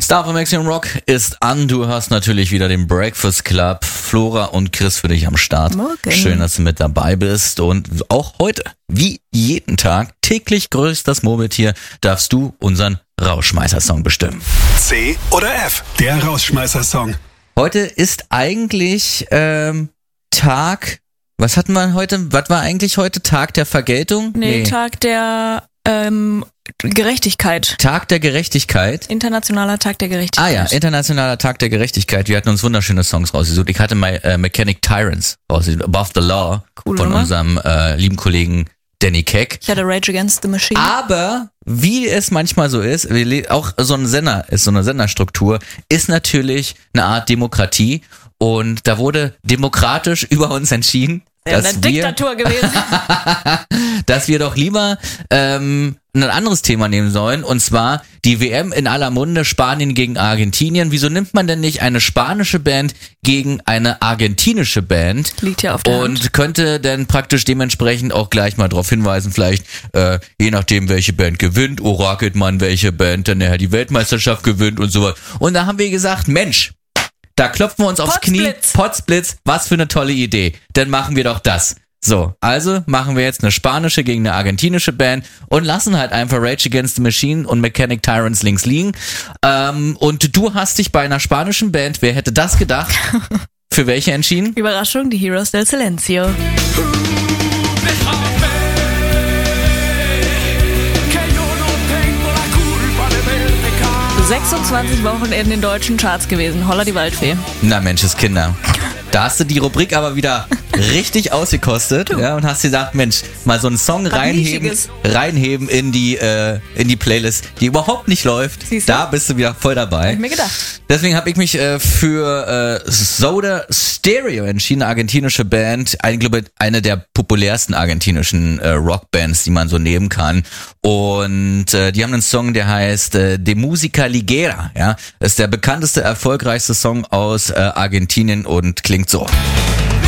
Star von Maximum Rock ist an. Du hast natürlich wieder den Breakfast Club. Flora und Chris für dich am Start. Morgen. Schön, dass du mit dabei bist. Und auch heute, wie jeden Tag, täglich grüßt das Murmeltier, darfst du unseren Rausschmeißer-Song bestimmen. C oder F, der Rausschmeißer-Song. Heute ist eigentlich Tag... Was hatten wir heute? Was war eigentlich heute? Tag der Vergeltung? Nee, Tag der Gerechtigkeit. Tag der Gerechtigkeit. Internationaler Tag der Gerechtigkeit. Ah ja, Internationaler Tag der Gerechtigkeit. Wir hatten uns wunderschöne Songs rausgesucht. Ich hatte Mechanic Tyrants rausgesucht, Above the Law, cool, von oder? unserem lieben Kollegen Danny Keck. Ich hatte Rage Against the Machine. Aber wie es manchmal so ist, auch so ein Sender ist, so eine Senderstruktur, ist natürlich eine Art Demokratie. Und da wurde demokratisch über uns entschieden, Ja, eine Diktatur gewesen. dass wir doch lieber ein anderes Thema nehmen sollen, und zwar die WM in aller Munde, Spanien gegen Argentinien. Wieso nimmt man denn nicht eine spanische Band gegen eine argentinische Band? Liegt ja auf der Hand. Und könnte dann praktisch dementsprechend auch gleich mal darauf hinweisen, vielleicht je nachdem, welche Band gewinnt, orakelt man, welche Band dann nachher die Weltmeisterschaft gewinnt und sowas. Und da haben wir gesagt, Mensch, da klopfen wir uns aufs Knie. Potzblitz, was für eine tolle Idee. Dann machen wir doch das. So, also machen wir jetzt eine spanische gegen eine argentinische Band und lassen halt einfach Rage Against the Machine und Mechanic Tyrants links liegen. Und du hast dich bei einer spanischen Band, wer hätte das gedacht, für welche entschieden? Überraschung, die Heroes del Silencio. 26 Wochen in den deutschen Charts gewesen. Holla die Waldfee. Na Menscheskinder. Da hast du die Rubrik aber wieder richtig ausgekostet, ja, und hast gesagt, Mensch, mal so einen Song reinheben in die Playlist, die überhaupt nicht läuft. Siehst du? Da bist du wieder voll dabei. Hab ich mir gedacht. Deswegen habe ich mich für Soda Stereo entschieden, eine argentinische Band, eine der populärsten argentinischen Rockbands, die man so nehmen kann. Und die haben einen Song, der heißt De Música Ligera. Ja, das ist der bekannteste, erfolgreichste Song aus Argentinien und klingt so.